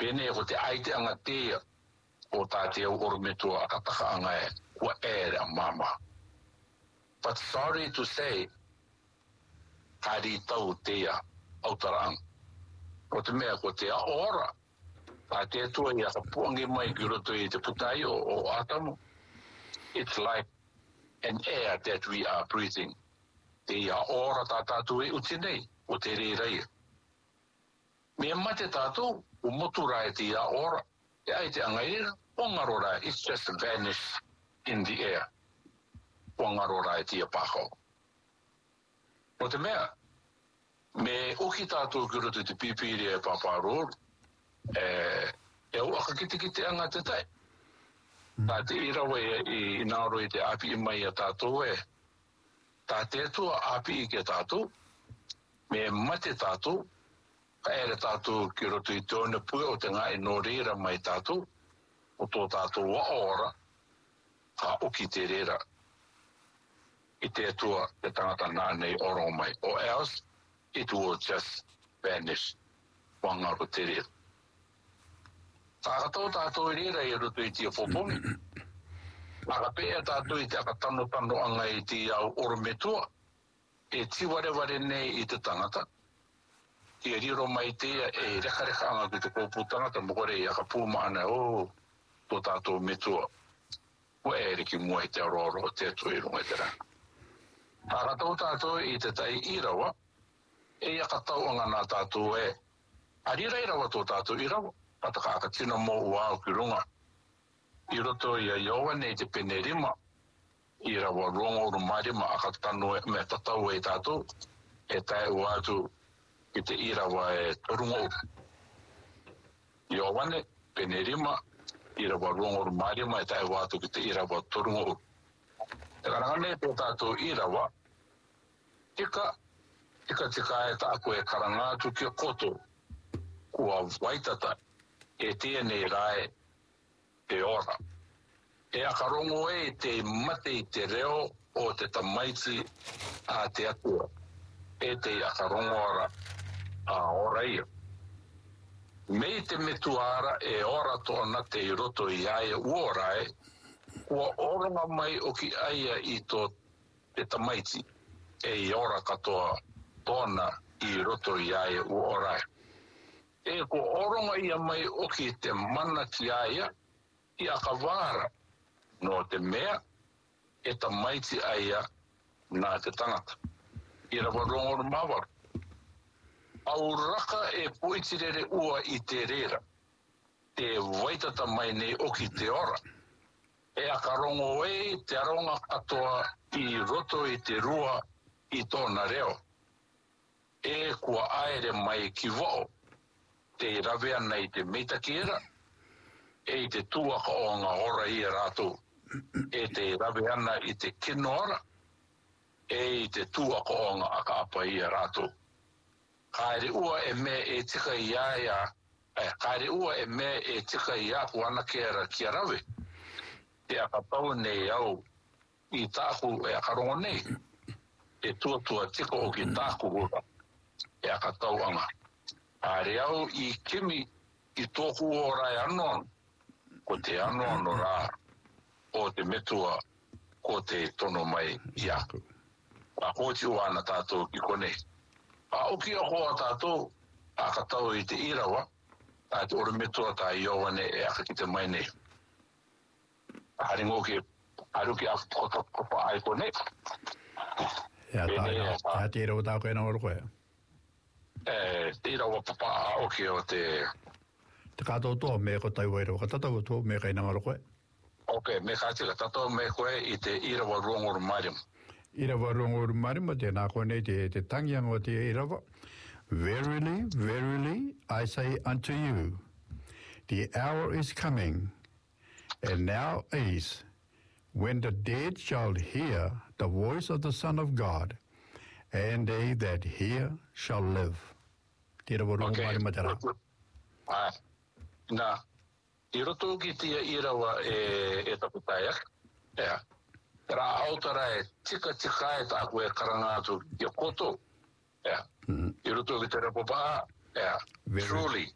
Pene ko te aite anga te o tāte au orometua akataka anga e kua ere a mama. But sorry to say, kari tau tea autarang. O te mea ko te a ora. Tāte tua i aka puangi mai ki roto i te putai o atamu. It's like an air that we are breathing. Te a ora tā tātou e uti nei, o te reirei. Mea mate tātou, o motu rai te a ora. E ai te angaira, pongaro rai, it's just vanished in the air. Pongaro rai te a pākau. O te mea, me uki tātou ki roto te pipiri e paparoru, e o aka kite anga te tai. Tā te irawa i nāro i te api i mai a tātou e, tā te tua api i ke tātou, me mate tātou, ka ere tātou ki roto i tōna pua o te ngā i no reira mai tātou, o tō tātou wa ora, ka uki te reira, i te tua te tangata nānei oro mai, or else it will just vanish, wangaro te reira. Tākatau tātou i reira i roto i tia popongi. Aka pēa tātou i te aka tano anga i te au orometua. E tiwareware nei i te tangata. I riro mai tea e reka anga ki te kōpū tangata. Mokore i aka pūma ana o tō tātou metua. Wa e reki mua i te aroro o te atu i runga i te ranga. Tākatau tātou i te tai irawa. E aka tau anga nā tātou e. Arira irawa tō tātou irawa. Pataka aka tina mo uao ki runga. I roto i a ioa nei te penerima. I rawa rongo uru marima aka tanu me tatau e tātou. E tae uatu ki te irawa e torunga uru. Ioa ne penerima. I rawa rongo uru marima e tae uatu ki te irawa torunga uru. E karangane pe tātou irawa. Tika e tāko e karangatu ki a koto. Kua waitata. E tēnei rae te ora. E akarongo e te mate i te reo o te tamaiti a te atua. E te akarongo ara a ora ia. Mei te metuara e ora tōna te roto i aia uorae, kua oronga mai o ki aia i tō te tamaiti e i ora katoa tōna i roto i aia uorae. E ko oronga ia mai o ki te mana ki aia i aka wāra no te mea e ta maiti aia nā te tangata. I rawa rongoru mawaru. Au raka e poitirere ua i te rera. Te waitata mai nei o ki te ora. E aka rongo e te aronga katoa i roto i te rua i tōna reo. E kua aere mai ki wao. Te rawea nei te meitakiera, e te tuaka o ngā ora i rātou, e te raweana i te kinoara, e te tuaka o ngā akaapa i rātou. Kaere ua e me e tika i aia, kaere ua e me e tika i a kuana kera ki a rawe, te akapau nei au i tāku e akarongo nei, e tuatua tika o ki tāku ura, e akatau anga. Are au i kimi i tōku o rai anon, ko te anon o rā, o te metua, ko te tono mai i aku. A kōti o ana tātou ki konei. A oki a hoa tātou, a katau i te irawa, a te ore metua tā i owane e aka ki te mai nei. Haringo ki, haruki a kopa ai konei. Ja, tā te irawa tā koe na oro koe. Te irawa papa o ki o te... Te kātou toa me ko tai wairo, ka tatau toa me kai nangaro koe. Ok, me kātira tatau me koe i te irawa rongoru marima. Irawa rongoru marima, te nā koe nei te tangianga o te irawa. Verily, verily, I say unto you, the hour is coming, and now is, when the dead shall hear the voice of the Son of God, and they that hear shall live. Tira waru mai matara. Na, i roto ki tia irawa e taputaiak. Ea. Ra autara e tika e tāku e karangātu i koto. Ea. I roto ki te rapopa. Ea. Truly.